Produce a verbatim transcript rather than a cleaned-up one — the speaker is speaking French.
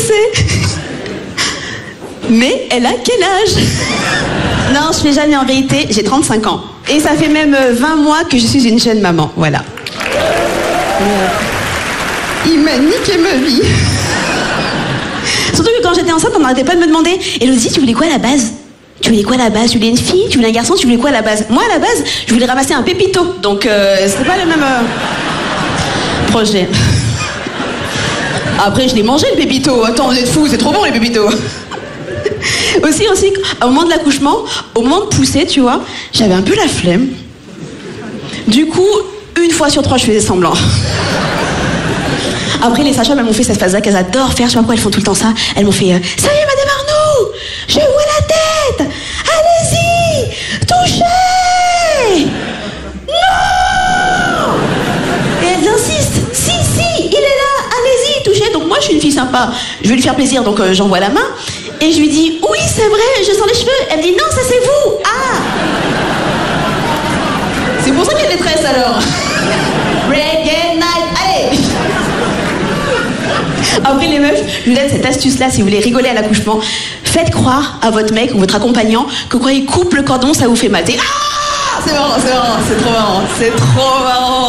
pousser. Mais elle a quel âge? Non, je fais jamais en vérité, j'ai trente-cinq ans. Et ça fait même vingt mois que je suis une jeune maman, voilà. Il m'a niqué ma vie. Surtout que quand j'étais enceinte, on n'arrêtait pas de me demander « Élodie, tu voulais quoi à la base ? Tu voulais quoi à la base? Tu voulais une fille? Tu voulais un garçon? Tu voulais quoi à la base ?» Moi, à la base, je voulais ramasser un pépito. Donc, euh, c'était pas le même euh, projet. Après, je l'ai mangé, le pépito. Attends, vous êtes fous, c'est trop bon, les pépitos. Aussi, aussi, au moment de l'accouchement, au moment de pousser, tu vois, j'avais un peu la flemme. Du coup, une fois sur trois, je faisais semblant. Après, les sages-femmes, elles m'ont fait cette phase-là qu'elles adorent faire. Je sais pas pourquoi elles font tout le temps ça. Elles m'ont fait euh, « Ça y est, Madame Arnaud, je vois la tête. Allez-y, touchez. Non !» Et elles insistent. « Si, si, il est là. Allez-y, touchez. » Donc moi, je suis une fille sympa. Je vais lui faire plaisir, donc euh, j'envoie la main. Et je lui dis « Oui, c'est vrai, je sens les cheveux. » Elle me dit « Non, ça c'est vous. » Ah ! C'est pour ça qu'il y a des tresses alors. Reggae night, allez. Après les meufs, je vous donne cette astuce-là si vous voulez rigoler à l'accouchement. Faites croire à votre mec ou votre accompagnant que quand il coupe le cordon, ça vous fait mater. Ah ! C'est marrant, c'est marrant, c'est trop marrant, c'est trop marrant.